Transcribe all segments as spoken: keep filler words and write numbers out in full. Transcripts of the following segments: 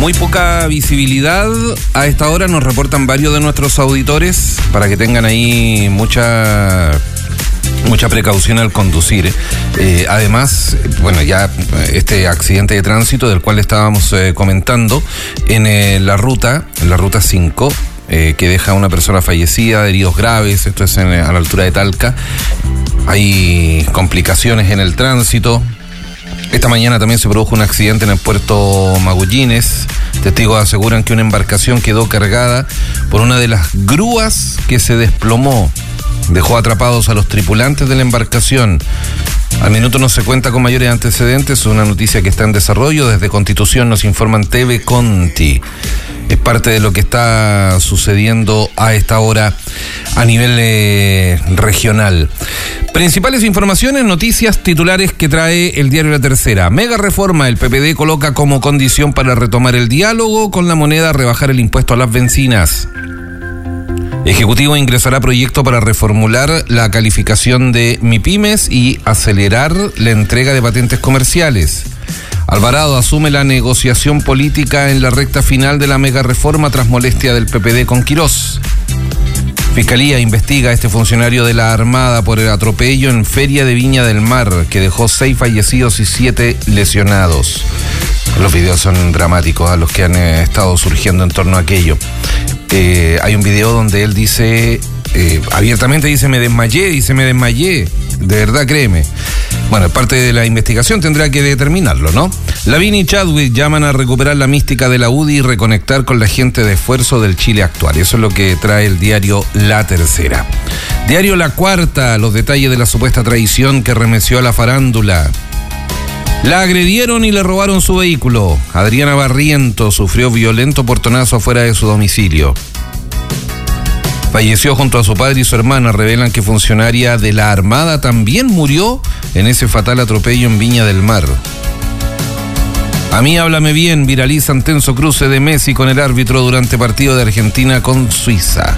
Muy poca visibilidad a esta hora, nos reportan varios de nuestros auditores, para que tengan ahí mucha mucha precaución al conducir. Eh, además, bueno, ya este accidente de tránsito del cual estábamos eh, comentando en eh, la ruta, en la ruta cinco, eh, que deja a una persona fallecida, heridos graves, esto es en, a la altura de Talca. Hay complicaciones en el tránsito. Esta mañana también se produjo un accidente en el puerto Magullines. Testigos aseguran que una embarcación quedó cargada por una de las grúas que se desplomó. Dejó atrapados a los tripulantes de la embarcación. Al minuto no se cuenta con mayores antecedentes, es una noticia que está en desarrollo. Desde Constitución nos informan T V Conti. Es parte de lo que está sucediendo a esta hora a nivel eh, regional. Principales informaciones, noticias, titulares que trae el diario La Tercera. Mega reforma, el P P D coloca como condición para retomar el diálogo con la moneda rebajar el impuesto a las bencinas. Ejecutivo ingresará proyecto para reformular la calificación de MIPYMES y acelerar la entrega de patentes comerciales. Alvarado asume la negociación política en la recta final de la mega reforma tras molestia del P P D con Quirós. Fiscalía investiga a este funcionario de la Armada por el atropello en Feria de Viña del Mar, que dejó seis fallecidos y siete lesionados. Los videos son dramáticos a los que han eh, estado surgiendo en torno a aquello. Eh, hay un video donde él dice, eh, abiertamente dice, me desmayé, dice, me desmayé. De verdad, créeme. Bueno, parte de la investigación tendrá que determinarlo, ¿no? Lavín y Chadwick llaman a recuperar la mística de la U D I y reconectar con la gente de esfuerzo del Chile actual. Eso es lo que trae el diario La Tercera. Diario La Cuarta, los detalles de la supuesta traición que remeció a la farándula. La agredieron y le robaron su vehículo. Adriana Barrientos sufrió violento portonazo afuera de su domicilio. Falleció junto a su padre y su hermana. Revelan que funcionaria de la Armada también murió en ese fatal atropello en Viña del Mar. A mí háblame bien, viralizan tenso cruce de Messi con el árbitro durante partido de Argentina con Suiza.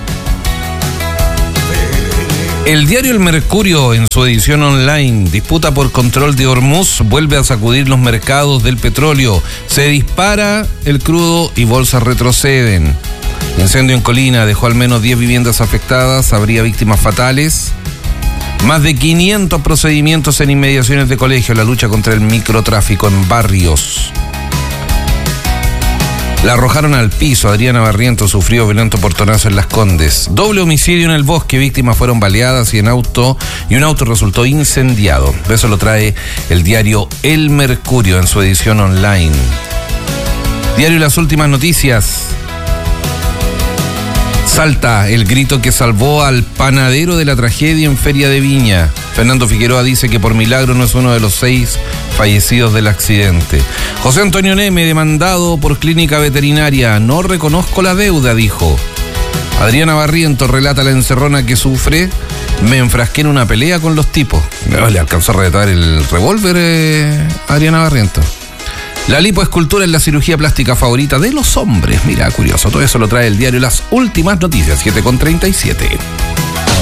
El diario El Mercurio, en su edición online, disputa por control de Hormuz, vuelve a sacudir los mercados del petróleo. Se dispara el crudo y bolsas retroceden. Incendio en Colina dejó al menos diez viviendas afectadas, habría víctimas fatales. Más de quinientos procedimientos en inmediaciones de colegio, la lucha contra el microtráfico en barrios. La arrojaron al piso. Adriana Barrientos sufrió violento portonazo en Las Condes. Doble homicidio en el bosque. Víctimas fueron baleadas y en auto y un auto resultó incendiado. Eso lo trae el diario El Mercurio en su edición online. Diario Las Últimas Noticias. Salta el grito que salvó al panadero de la tragedia en Feria de Viña. Fernando Figueroa dice que por milagro no es uno de los seis fallecidos del accidente. José Antonio Neme, demandado por clínica veterinaria. No reconozco la deuda, dijo. Adriana Barrientos relata la encerrona que sufre. Me enfrasqué en una pelea con los tipos. Le alcanzó a retar el revólver eh, a Adriana Barrientos. La lipoescultura es la cirugía plástica favorita de los hombres. Mira, curioso. Todo eso lo trae el diario Las Últimas Noticias, siete con treinta y siete.